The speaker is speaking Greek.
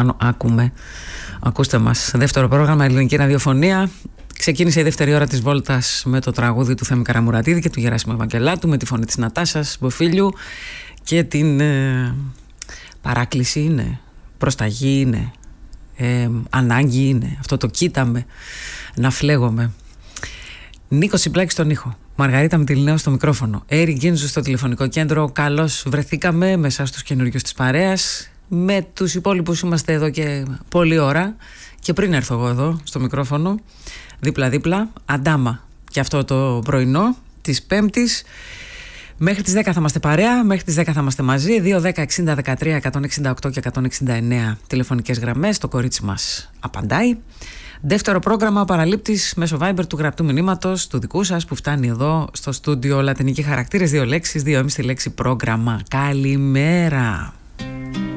πάνω ακούμε. Ακούστε μας. Δεύτερο πρόγραμμα, ελληνική ραδιοφωνία. Ξεκίνησε η δεύτερη ώρα της βόλτας με το τραγούδι του Θέμη Καραμουρατίδη και του Γεράσιμου Ευαγγελάτου, με τη φωνή της Νατάσας Μποφίλιου και την παράκληση είναι, προσταγή είναι, ανάγκη είναι, αυτό το κοίταμε να φλέγομαι. Νίκος Συμπλάκης στον ήχο, Μαργαρίτα Μητυλινέου στο μικρόφωνο, Έρη Γκίνζου στο τηλεφωνικό κέντρο. Καλώς βρεθήκαμε με εσάς τους καινούριους της παρέας. Με τους υπόλοιπους είμαστε εδώ και πολλή ώρα. Και πριν έρθω εγώ εδώ στο μικρόφωνο, δίπλα-δίπλα, αντάμα και αυτό το πρωινό της Πέμπτης. Μέχρι τις 10 θα είμαστε παρέα, μέχρι τις 10 θα είμαστε μαζί. 2, 10, 60, 13, 168 και 169 τηλεφωνικές γραμμές. Το κορίτσι μας απαντάει. Δεύτερο πρόγραμμα παραλήπτης μέσω Viber του γραπτού μηνύματος του δικού σας που φτάνει εδώ στο στούντιο. Λατινικοί χαρακτήρες, 2 λέξεις, 2 έμιστη λέξη πρόγραμμα. Καλημέρα.